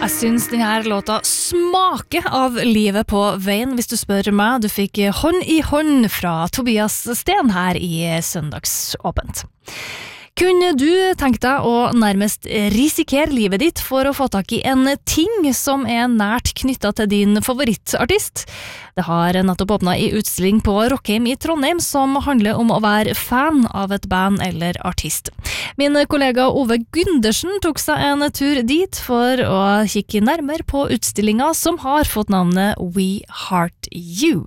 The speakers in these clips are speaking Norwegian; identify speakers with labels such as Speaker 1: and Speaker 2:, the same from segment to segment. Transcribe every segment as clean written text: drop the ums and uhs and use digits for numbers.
Speaker 1: Jeg synes denne låta smaker av livet på veien, hvis du spør meg. Du fikk hånd i hånd fra Tobias Sten her i Søndagsåpent. Kunne du tenkt deg å nærmest risikere livet ditt for å få tak i en ting som nært knyttet til din favorittartist? Det har nettopp åpnet i utstilling på Rockheim i Trondheim som handler om å være fan av et band eller artist. Min kollega Ove Gundersen tok seg en tur dit for å kikke nærmere på utstillingen som har fått navnet We Heart You.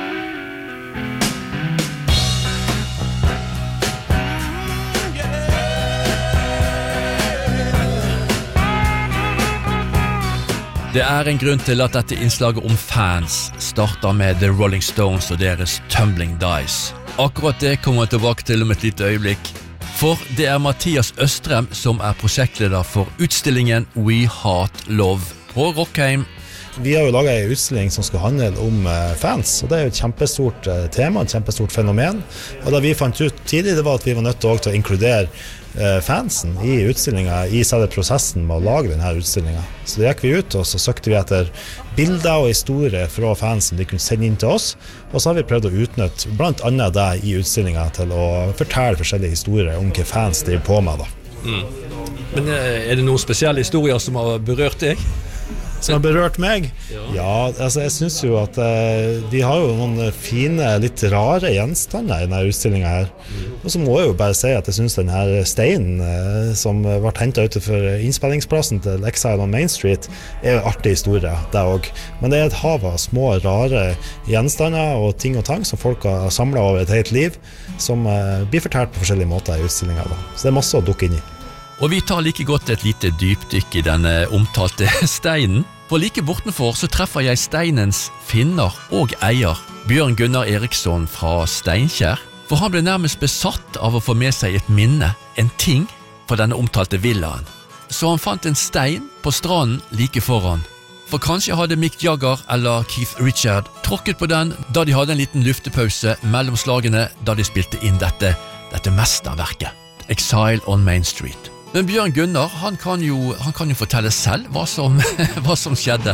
Speaker 2: Det en grunn til at dette innslaget om fans starter med The Rolling Stones og deres Tumbling Dice. Akkurat det kommer jeg tilbake til om et lite øyeblikk. For det Mathias Østrem som prosjektleder for utstillingen We Heart Love på Rockheim.
Speaker 3: Vi har jo laget en utstilling som skal handle om fans, og det jo et kjempestort tema, et kjempestort fenomen. Og det vi fant ut tidlig, det var at vi var nødt til å inkludere fansen i utstillingen, i selve prosessen med å lage denne utstillingen. Så det gikk vi ut, og så søkte vi etter bilder og historier fra fansen de kunne sende inn til oss, og så har vi prøvd å utnytte blant annet det i utstillingen til å fortelle forskjellige historier om hva fans driver på med.
Speaker 2: Men det noen spesielle historier som har berørt deg?
Speaker 3: Som har berørt meg? Ja, altså jeg synes jo at de har jo noen fine, litt rare gjenstander i denne utstillingen her. Og så må jeg jo bare si at jeg synes denne steinen som ble hentet ut for innspillingsplassen til Exile on Main Street en artig historie, det også. Men det et hav av små, rare gjenstander og ting og tang som folk har samlet over et helt liv, som blir fortalt på forskjellige måter i utstillingen. Så det masse å dukke inn i.
Speaker 2: Og vi tar like godt et lite dypdykk i denne omtalte steinen. For like bortenfor så treffer jeg steinens finner og eier, Bjørn Gunnar Eriksson fra Steinkjer. For han ble nærmest besatt av å få med seg et minne, en ting, fra denne omtalte villaen. Så han fant en stein på stranden like foran. For kanskje hadde Mick Jagger eller Keith Richard tråkket på den da de hadde en liten luftepause mellom slagene da de spilte inn dette mesterverket, Exile on Main Street. Men Bjørn Gunnar, han kan jo fortelle selv hva som skjedde.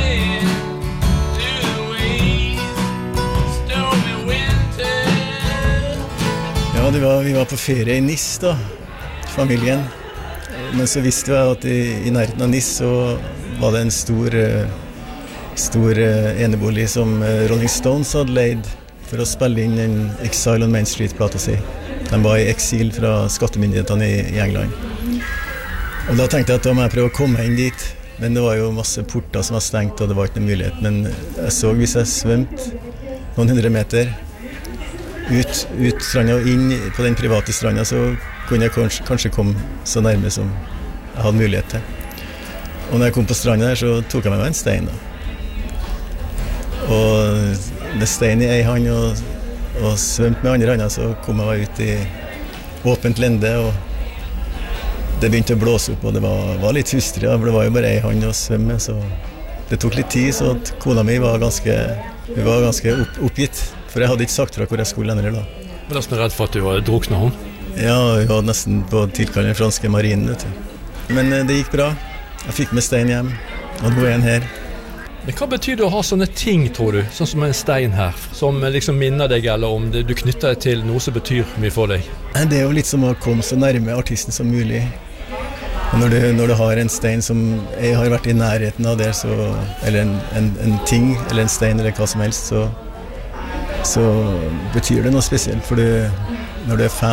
Speaker 4: Ja, vi var på ferie i Nis da, familien. Men så visste vi at i nærheten av Nis så var det en stor enebolig som Rolling Stones hadde leid for å spille inn en Exile on Main Street-plata si. De var i eksil fra skattemyndighetene i England. Og da tenkte jeg at da må jeg prøve å komme inn dit, men det var jo masse porter som var stengt, og det var ikke noen mulighet. Men jeg så hvis jeg svømte noen 100 meter ut stranda og inn på den private stranda, så kunne jeg kanskje komme så nærme som jeg hadde mulighet til. Og når jeg kom på stranda der, så tok jeg med meg en stein da. Og med stein i ei hand og svømte med andre handa, så kom jeg ut i åpent lende, og det begynte å blåse opp, og det var litt hustrig, for det var jo bare ei hand å svømme, så det tok litt tid, så at kona mi var ganske oppgitt, for jeg hadde ikke sagt fra hvor jeg skulle endre da.
Speaker 2: Men da som redd for at du hadde druknet hun?
Speaker 4: Ja, vi var nesten på tilkall den franske marinen, vet du. Men det gikk bra. Jeg fikk med stein hjem, og nå en her.
Speaker 2: Men hva betyr det å ha sånne ting, tror du, sånn som en stein her, som liksom minner deg, eller om du knytter deg til noe som betyr mye for deg?
Speaker 4: Det jo litt som å komme så nærme artisten som mulig. Og når du har en stein som jeg har vært i nærheten av der, eller en ting, eller en stein, eller hva som helst, så betyr det noe spesielt, for når du fan,